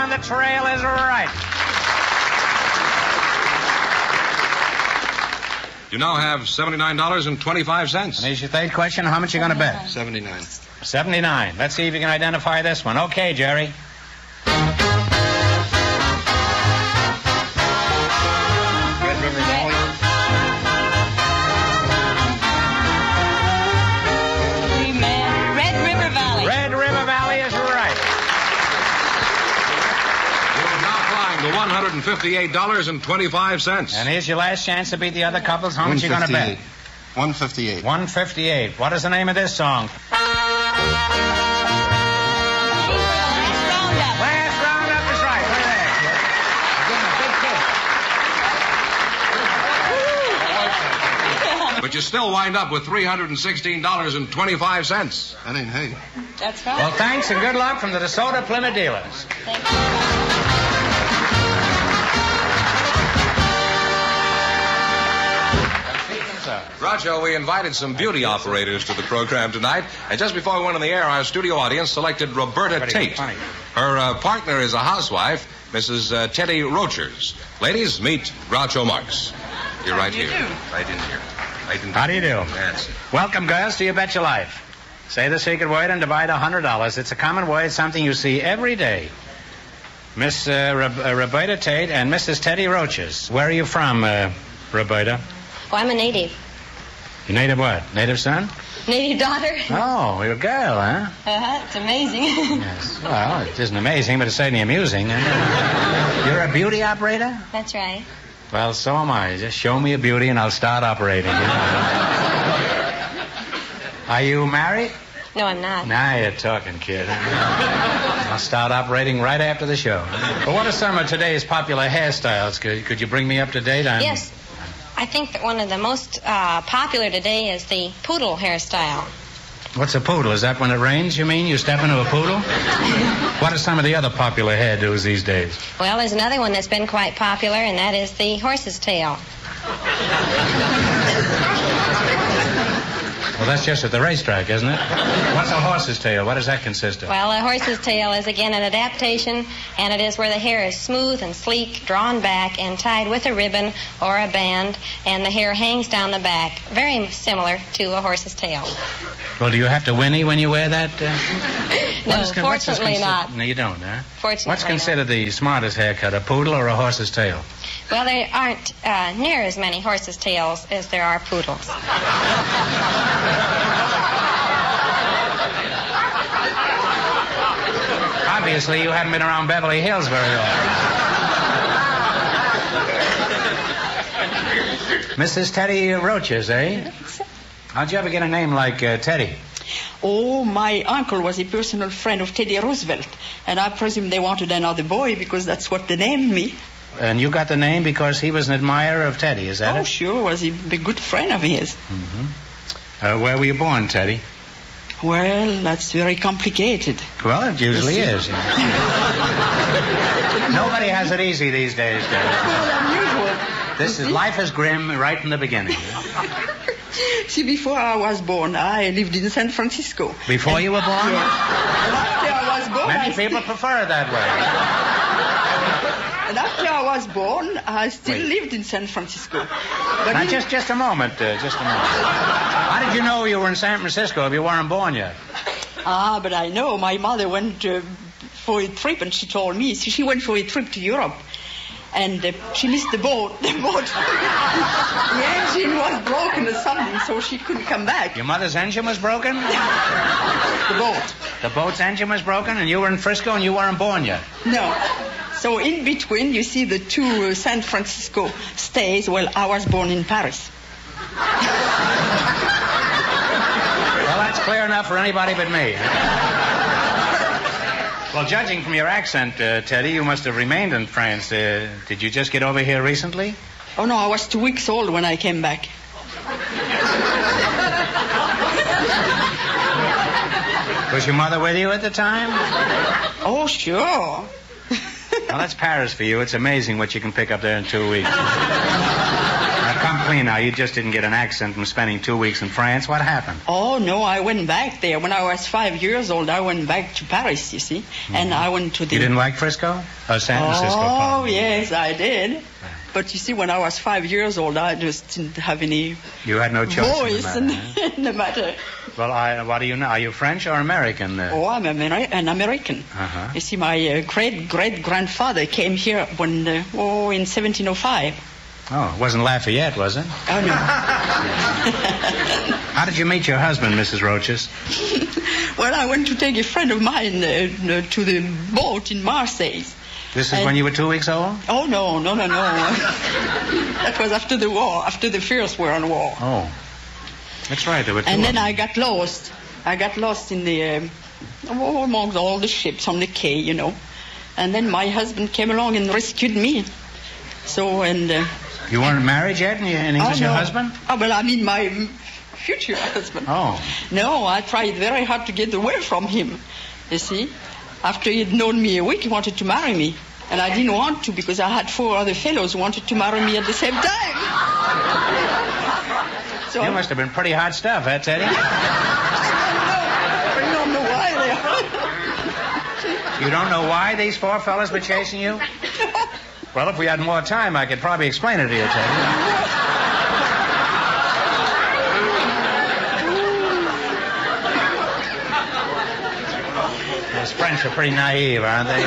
on the trail is right. You now have $79.25. And here's your third question. How much you going to bet? 79. 79. Let's see if you can identify this one. Okay, Jerry. Red River Valley. Red River Valley. Red River Valley is right. You're now flying to $158.25. And here's your last chance to beat the other couples. How much you going to bet? 158. 158. What is the name of this song? Last roundup is right. Look at that. Give him a big kick. But you still wind up with $316.25. That ain't hay. That's right. Well, thanks and good luck from the DeSoto Plymouth dealers. Thank you. Groucho, we invited some beauty operators to the program tonight, and just before we went on the air, our studio audience selected Roberta Tate. Her partner is a housewife, Mrs. Teddy Rochers. Ladies, meet Groucho Marx. You're right here. Right in here. Right in How do you do? That's it. Welcome, girls, to You Bet Your Life. Say the secret word and divide $100. It's a common word, something you see every day. Miss Roberta Tate and Mrs. Teddy Rochers. Where are you from, Roberta? Oh, I'm a native. You native what? Native son? Native daughter. Oh, you're a girl, huh? It's amazing. Yes. Well, it isn't amazing, but it's certainly amusing. You're a beauty operator? That's right. Well, so am I. Just show me a beauty and I'll start operating. Are you married? No, I'm not. Now you're talking, kid. I'll start operating right after the show. But what are some of today's popular hairstyles? Could you bring me up to date? Yes. I think that one of the most popular today is the poodle hairstyle. What's a poodle? Is that when it rains, you mean? You step into a poodle? What are some of the other popular hairdos these days? Well, there's another one that's been quite popular, and that is the horse's tail. Well, that's just at the racetrack, isn't it? What's a horse's tail? What does that consist of? Well, a horse's tail is, again, an adaptation, and it is where the hair is smooth and sleek, drawn back, and tied with a ribbon or a band, and the hair hangs down the back. Very similar to a horse's tail. Well, do you have to whinny when you wear that? No, fortunately not. No, you don't, huh? Fortunately What's considered the smartest haircut, a poodle or a horse's tail? Well, there aren't near as many horses' tails as there are poodles. Obviously, you haven't been around Beverly Hills very often. Mrs. Teddy Rochers, eh? How'd you ever get a name like Teddy? Oh, my uncle was a personal friend of Teddy Roosevelt, and I presume they wanted another boy because that's what they named me. And you got the name because he was an admirer of Teddy, is that it? Oh, sure, was a good friend of his. Mm-hmm. Where were you born, Teddy? Well, that's very complicated. Well, it usually is. Nobody has it easy these days, Teddy. Well, unusual. Life is grim right from the beginning. See, before I was born, I lived in San Francisco. Before you were born? Yes. And after I was born... Many people prefer it that way. And after I was born, I still lived in San Francisco. But now, just a moment, How did you know you were in San Francisco if you weren't born yet? But I know. My mother went for a trip, and she told me. So she went for a trip to Europe. And she missed the boat. The engine was broken or something, so she couldn't come back. Your mother's engine was broken? The boat. The boat's engine was broken, and you were in Frisco, and you weren't born yet? No. So in between, you see the two San Francisco stays. Well, I was born in Paris. Well, that's clear enough for anybody but me. Well, judging from your accent, Teddy, you must have remained in France. Did you just get over here recently? Oh, no, I was 2 weeks old when I came back. Was your mother with you at the time? Oh, sure. Well, that's Paris for you. It's amazing what you can pick up there in 2 weeks. Now, come clean now. You just didn't get an accent from spending 2 weeks in France. What happened? Oh, no, I went back there. When I was 5 years old, I went back to Paris, you see. And I went to the... You didn't like Frisco? Oh, San Francisco. Oh, pardon. yes, I did. But you see, when I was 5 years old, I just didn't have any You had no choice voice in the matter, huh? in the matter. Well, what do you know? Are you French or American? Oh, I'm an American. Uh-huh. You see, my great-great-grandfather came here when, in 1705. Oh, it wasn't Lafayette, was it? Oh, no. How did you meet your husband, Mrs. Roaches? Well, I went to take a friend of mine to the boat in Marseille. This is when you were 2 weeks old? Oh, no. That was after the war, after the First World War. Oh. That's right, there were 2 And then of them. I got lost. I got lost in the, among all the ships on the quay, you know. And then my husband came along and rescued me. So, and... You weren't married yet, and he was your no. husband? Oh, well, I mean my future husband. Oh. No, I tried very hard to get away from him, you see. After he'd known me a week, he wanted to marry me. And I didn't want to because I had 4 other fellows who wanted to marry me at the same time. So You must have been pretty hot stuff, eh, Teddy? I don't know why they You don't know why these 4 fellas were chasing you? Well, if we had more time, I could probably explain it to you, Teddy. Those French are pretty naive, aren't they?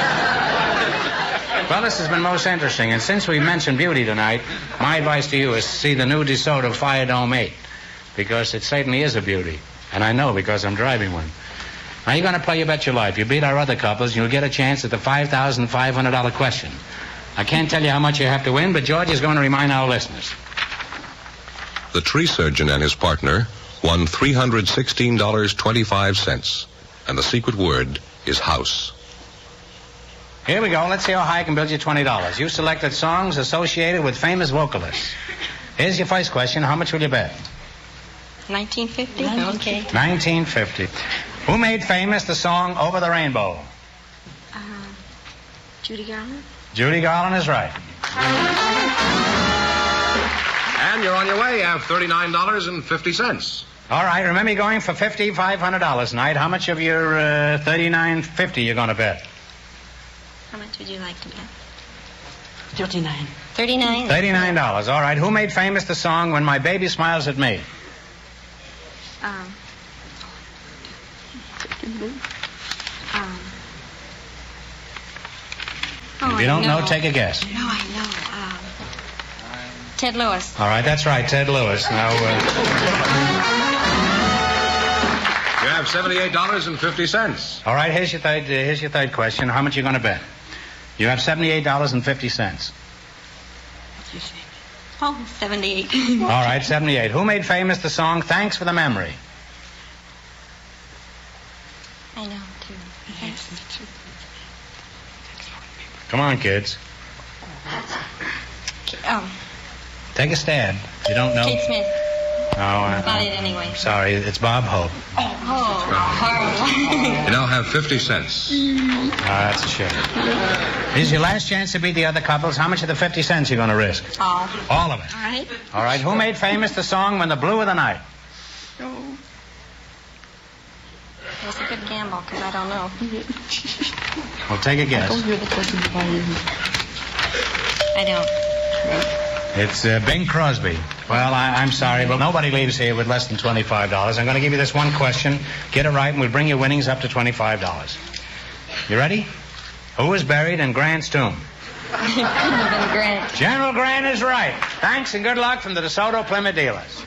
Well, this has been most interesting, and since we mentioned beauty tonight, my advice to you is to see the new DeSoto Fire Dome 8, because it certainly is a beauty, and I know because I'm driving one. Now, you're going to play You Bet Your Life. You beat our other couples, and you'll get a chance at the $5,500 question. I can't tell you how much you have to win, but George is going to remind our listeners. The tree surgeon and his partner won $316.25, and the secret word is house. Here we go. Let's see how high I can build you $20. You selected songs associated with famous vocalists. Here's your first question. How much will you bet? 1950? Okay. 1950. Who made famous the song Over the Rainbow? Judy Garland? Judy Garland is right. And you're on your way. You have $39.50. All right. Remember, you're going for $5,500 tonight. How much of your $39.50 you're going to bet? How much would you like to bet? 39. 39? $39. All right. Who made famous the song When My Baby Smiles at Me? If you don't know, take a guess. No, I know. Ted Lewis. All right. That's right. Ted Lewis. Now, You have $78.50. all right. Here's your third question. How much are you going to bet? You have $78.50. Oh, 78. All right, 78. Who made famous the song Thanks for the Memory? I know, too. Thanks. Come on, kids. Take a stab. If you don't know. Kate Smith. No, Not it anyway. sorry. It's Bob Hope. Oh, horrible. You now have 50 cents. Oh, that's a shame. This is your last chance to beat the other couples. How much of the 50 cents are you going to risk? All. All of it. All right. All right. Who made famous the song When the Blue of the Night? It's a good gamble, because I don't know. Well, take a guess. I don't. It's Bing Crosby. Well, I'm sorry, but nobody leaves here with less than $25. I'm going to give you this one question. Get it right, and we'll bring your winnings up to $25. You ready? Who is buried in Grant's tomb? Grant. General Grant is right. Thanks and good luck from the DeSoto Plymouth dealers.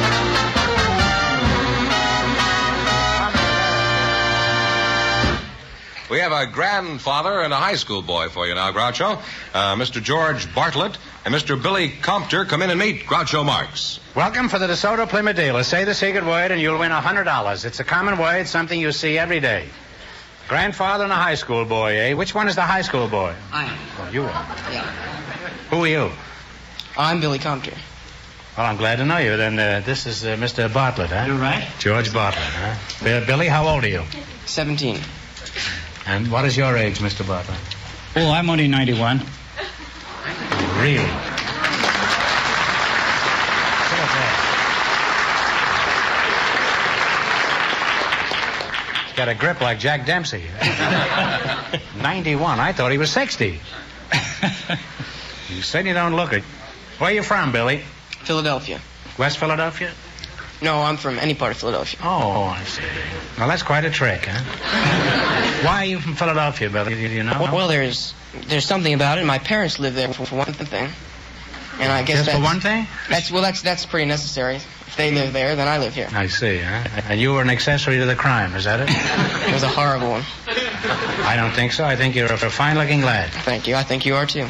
We have a grandfather and a high school boy for you now, Groucho. Mr. George Bartlett and Mr. Billy Compter. Come in and meet Groucho Marx. Welcome for the DeSoto Plymouth dealers. Say the secret word and you'll win $100. It's a common word, something you see every day. Grandfather and a high school boy, eh? Which one is the high school boy? I am. Oh, you are. Yeah. Who are you? I'm Billy Compter. Well, I'm glad to know you. Then this is Mr. Bartlett, huh? You're right. George Bartlett, huh? Billy, how old are you? 17. And what is your age, Mr. Bartlett? Oh, I'm only 91. Really? Got a grip like Jack Dempsey. 91. I thought he was 60. You certainly don't look it. Where you from, Billy? Philadelphia. West Philadelphia? No, I'm from any part of Philadelphia. Oh, I see. Well, that's quite a trick, huh? Why are you from Philadelphia, Billy? Do you know? Well, there's something about it. My parents live there for one thing. And I guess Just for one thing? That's pretty necessary. If they live there, then I live here. I see, huh? And you were an accessory to the crime, is that it? It was a horrible one. I don't think so. I think you're a fine-looking lad. Thank you. I think you are, too.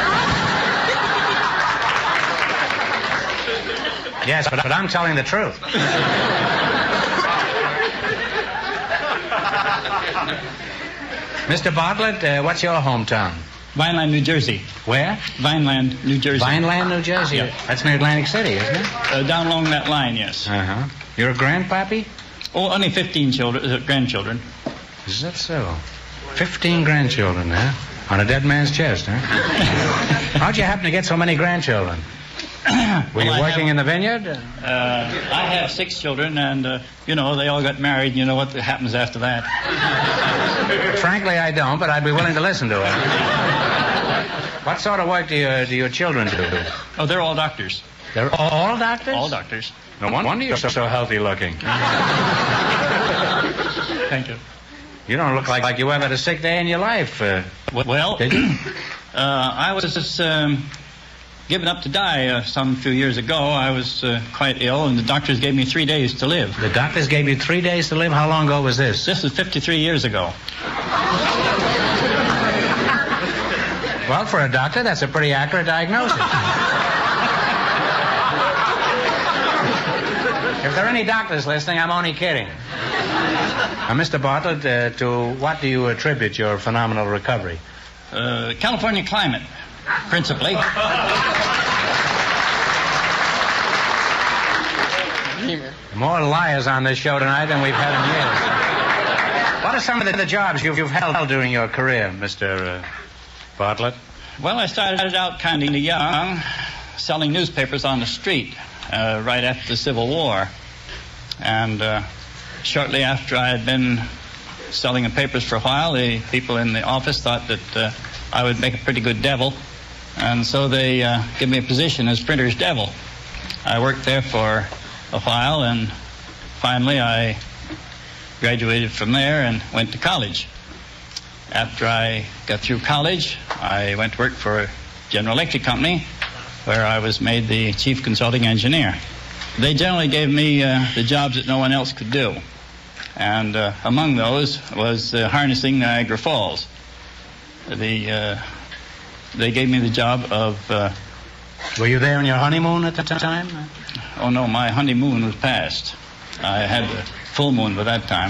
Yes, but I'm telling the truth. Mr. Bartlett, what's your hometown? Vineland, New Jersey. Where? Vineland, New Jersey. Vineland, New Jersey? Yeah. That's near Atlantic City, isn't it? Down along that line, yes. Uh-huh. You're a grandpappy? Oh, only 15 grandchildren. Is that so? 15 grandchildren, huh? On a dead man's chest, huh? How'd you happen to get so many grandchildren? Were you working in the vineyard? I have 6 children, and, they all got married, and you know what happens after that. Frankly, I don't, but I'd be willing to listen to it. What sort of work do your children do? Oh, they're all doctors. They're all doctors? All doctors. No wonder you're so healthy looking. Thank you. You don't look like you ever had a sick day in your life. Well, did you? I was just given up to die some few years ago. I was quite ill, and the doctors gave me 3 days to live. The doctors gave you 3 days to live? How long ago was this? This was 53 years ago. Well, for a doctor, that's a pretty accurate diagnosis. If there are any doctors listening, I'm only kidding. Mr. Bartlett, to what do you attribute your phenomenal recovery? California climate, principally. More liars on this show tonight than we've had in years. What are some of the jobs you've held during your career, Mr. Bartlett? Well, I started out kind of young, selling newspapers on the street right after the Civil War. And shortly after I had been selling the papers for a while, the people in the office thought that I would make a pretty good devil. And so they gave me a position as printer's devil. I worked there for a while, and finally I graduated from there and went to college. After I got through college, I went to work for General Electric Company, where I was made the chief consulting engineer. They generally gave me the jobs that no one else could do. And among those was harnessing Niagara Falls. They gave me the job of... Were you there on your honeymoon at the time? Oh, no, my honeymoon was past. I had the full moon by that time.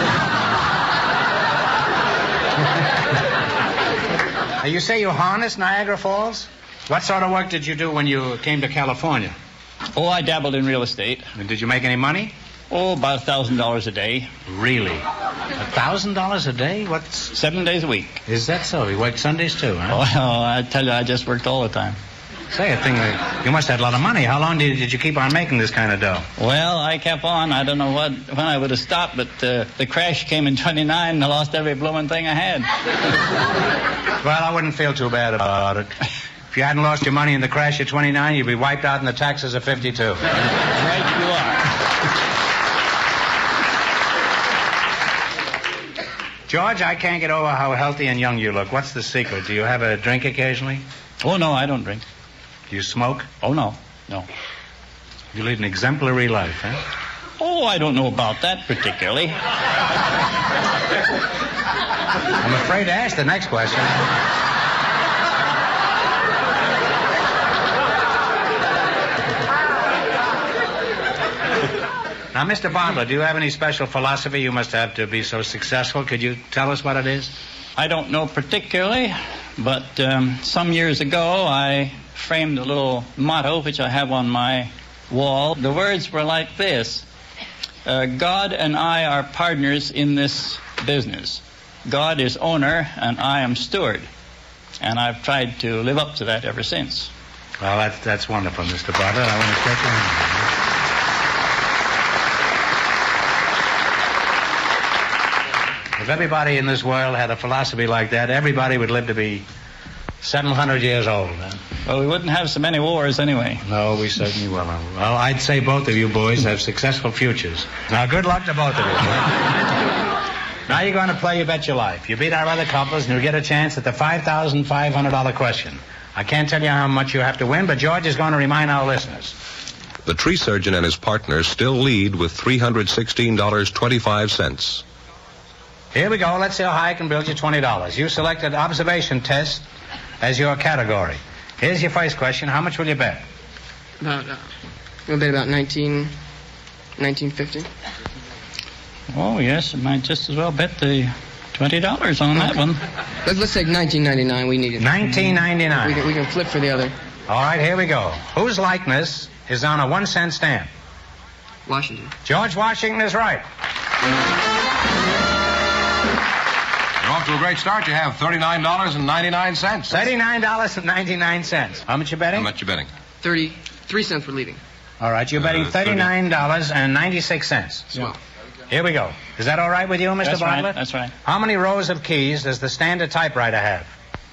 You say you harnessed Niagara Falls? What sort of work did you do when you came to California? Oh, I dabbled in real estate. And did you make any money? Oh, about $1,000 a day. Really? $1,000 a day? What's... 7 days a week. Is that so? You worked Sundays too, huh? Well, I tell you, I just worked all the time. Say, you must have had a lot of money. How long did you keep on making this kind of dough? Well, I kept on. I don't know when I would have stopped, but the crash came in 29 and I lost every blooming thing I had. Well, I wouldn't feel too bad about it. If you hadn't lost your money in the crash at 29, you'd be wiped out in the taxes of 52. Right you are. George, I can't get over how healthy and young you look. What's the secret? Do you have a drink occasionally? Oh, no, I don't drink. Do you smoke? Oh, no. No. You lead an exemplary life, huh? Oh, I don't know about that particularly. I'm afraid to ask the next question. Now, Mr. Bartlett, do you have any special philosophy you must have to be so successful? Could you tell us what it is? I don't know particularly, but some years ago I framed a little motto which I have on my wall. The words were like this: God and I are partners in this business. God is owner and I am steward. And I've tried to live up to that ever since. Well, that's wonderful, Mr. Bartlett. I want to shake your hand. If everybody in this world had a philosophy like that, everybody would live to be 700 years old. Huh? Well, we wouldn't have so many wars anyway. No, we certainly will. Well, I'd say both of you boys have successful futures. Now, good luck to both of you. Now you're going to play You Bet Your Life. You beat our other couples, and you get a chance at the $5,500 question. I can't tell you how much you have to win, but George is going to remind our listeners. The tree surgeon and his partner still lead with $316.25. Here we go. Let's see how high I can build you $20. You selected observation test as your category. Here's your first question. How much will you bet? We'll bet about 1950. Oh, yes, I might just as well bet the $20 on that one. Let's take 1999. We need it. 1999. We can flip for the other. All right, here we go. Whose likeness is on a 1-cent stamp? Washington. George Washington is right. You're off to a great start. You have $39.99. $39.99. How much you betting? How much you betting? 33 cents for leaving. All right, you're betting $39.96. Swell. Here we go. Is that all right with you, Mr. That's Bartlett? right, that's right. How many rows of keys does the standard typewriter have?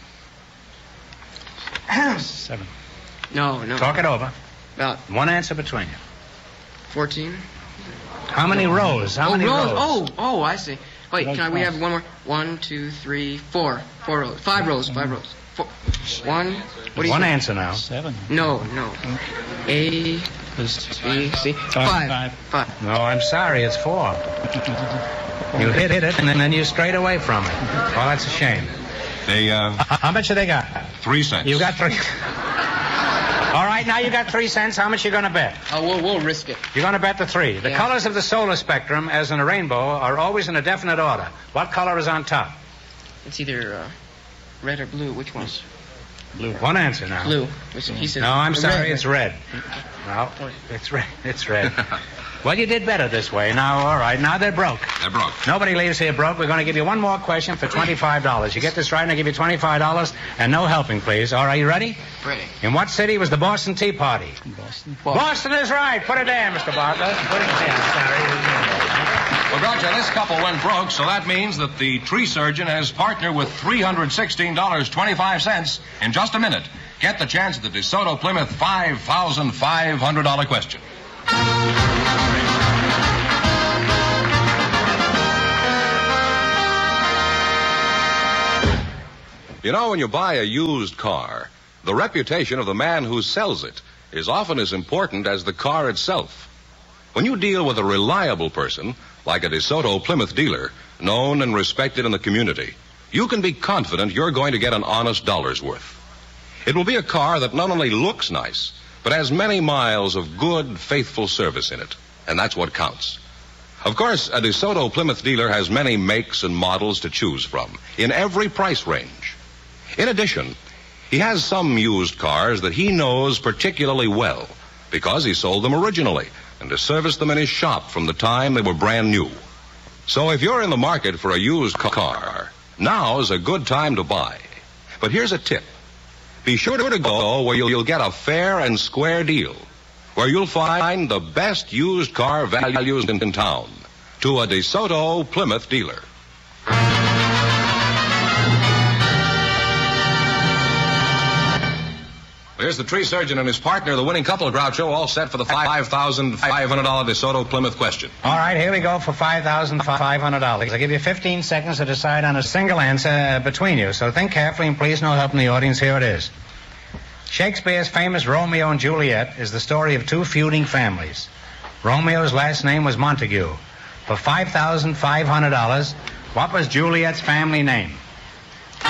7. No. Talk it over. About One answer between you. 14. How many rows? How many rows? Oh, I see. Wait, we have one more? 1, 2, 3, 4. 4 rows. 5 rows. 5 rows. 4. 1. What do you One say? answer now. 7. No. A, B, C. 5. 5. No, I'm sorry. It's 4. You hit it, and then you strayed away from it. Well, that's a shame. They, How much have they got? 3 cents. You got 3. All right, now you got 3 cents. How much you going to bet? We'll risk it. You're going to bet the 3. The Yeah. colors of the solar spectrum, as in a rainbow, are always in a definite order. What color is on top? It's either red or blue. Which one's Blue. One answer now. blue? He said. No, I'm sorry, red. it's red. No, it's red. It's red. Well, you did better this way. Now, all right, now they're broke. They're broke. Nobody leaves here broke. We're going to give you one more question for $25. You get this right, and I'll give you $25, and no helping, please. All right, you ready? Ready. In what city was the Boston Tea Party? Boston. Boston is right. Put it down, Mr. Bartlett. Put it down. Sorry. Well, Groucho, this couple went broke, so that means that the tree surgeon has partnered with $316.25 in just a minute. Get the chance at the DeSoto Plymouth $5,500 question. You know, when you buy a used car, the reputation of the man who sells it is often as important as the car itself. When you deal with a reliable person, like a DeSoto Plymouth dealer, known and respected in the community, you can be confident you're going to get an honest dollar's worth. It will be a car that not only looks nice, but has many miles of good, faithful service in it. And that's what counts. Of course, a DeSoto Plymouth dealer has many makes and models to choose from, in every price range. In addition, he has some used cars that he knows particularly well, because he sold them originally and has serviced them in his shop from the time they were brand new. So if you're in the market for a used car, now's a good time to buy. But here's a tip. Be sure to go where you'll get a fair and square deal, where you'll find the best used car values in town, to a DeSoto Plymouth dealer. Here's the tree surgeon and his partner, the winning couple, Groucho, all set for the $5,500 DeSoto Plymouth question. All right, here we go for $5,500. I'll give you 15 seconds to decide on a single answer between you. So think carefully and please no help from the audience. Here it is. Shakespeare's famous Romeo and Juliet is the story of two feuding families. Romeo's last name was Montague. For $5,500, what was Juliet's family name?